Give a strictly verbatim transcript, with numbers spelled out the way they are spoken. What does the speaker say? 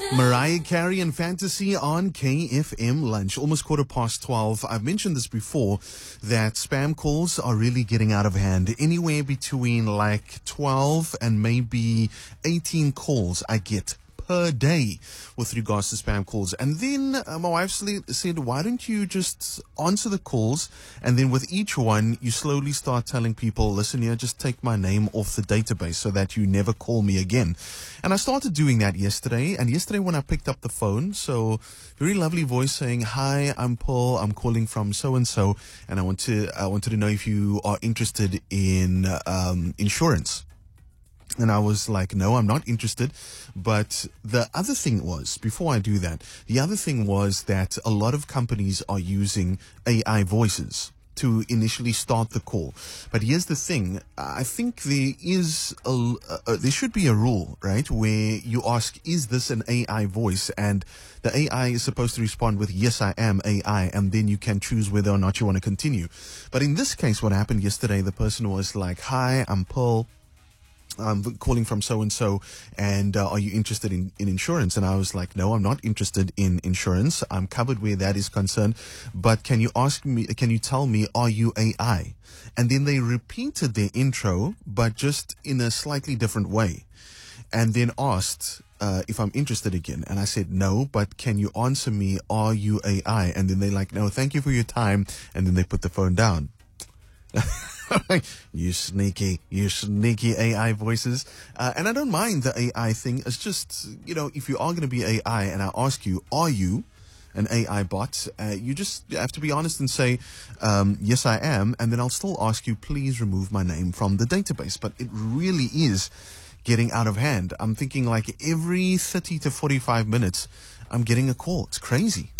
Mariah Carey and Fantasy on K F M Lunch, almost quarter past twelve. I've mentioned this before that spam calls are really getting out of hand. Anywhere between like twelve and maybe eighteen calls I get per day with regards to spam calls. And then uh, my wife sli- said, why don't you just answer the calls, and then with each one you slowly start telling people, listen here, just take my name off the database so that you never call me again. And I started doing that yesterday, and yesterday when I picked up the phone, so very lovely voice saying, hi, I'm Paul, I'm calling from so and so, and I want to I wanted to know if you are interested in um insurance. And I was like, no, I'm not interested. But the other thing was, before I do that, the other thing was that a lot of companies are using A I voices to initially start the call. But here's the thing. I think there is a, uh, there should be a rule, right, where you ask, is this an A I voice? And the A I is supposed to respond with, yes, I am A I. And then you can choose whether or not you want to continue. But in this case, what happened yesterday, the person was like, hi, I'm Pearl. I'm calling from so-and-so, and uh, are you interested in, in insurance? And I was like, no, I'm not interested in insurance. I'm covered where that is concerned. But can you ask me, can you tell me, are you A I? And then they repeated their intro, but just in a slightly different way. And then asked uh, if I'm interested again. And I said, no, but can you answer me, are you A I? And then they're like, no, thank you for your time. And then they put the phone down. You sneaky, you sneaky A I voices. Uh, and I don't mind the A I thing. It's just, you know, if you are going to be A I and I ask you, are you an A I bot? Uh, you just have to be honest and say, um, yes, I am. And then I'll still ask you, please remove my name from the database. But it really is getting out of hand. I'm thinking like every thirty to forty-five minutes, I'm getting a call. It's crazy.